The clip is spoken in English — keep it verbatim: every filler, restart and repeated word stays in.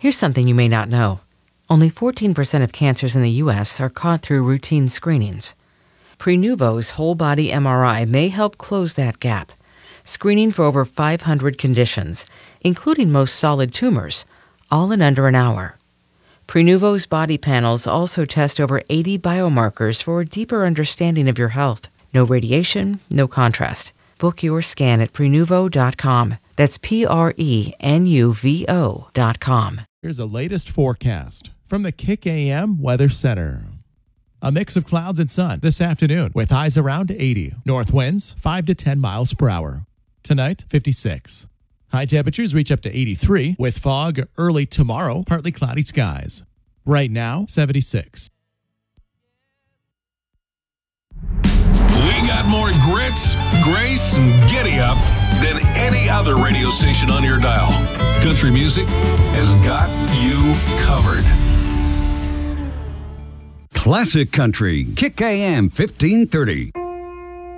Here's something you may not know. Only fourteen percent of cancers in the U S are caught through routine screenings. Prenuvo's whole-body M R I may help close that gap, screening for over five hundred conditions, including most solid tumors, all in under an hour. Prenuvo's body panels also test over eighty biomarkers for a deeper understanding of your health. No radiation, no contrast. Book your scan at Prenuvo dot com. That's P R E N U V O dot com. Here's the latest forecast from the Kick A M Weather Center. A mix of clouds and sun this afternoon with highs around eighty. North winds five to ten miles per hour. Tonight, fifty-six. High temperatures reach up to eighty-three with fog early tomorrow, partly cloudy skies. Right now, seventy-six. We got more grits, grace, and giddy up than any other radio station on your dial. Country music has got you covered. Classic Country, Kick A M fifteen thirty.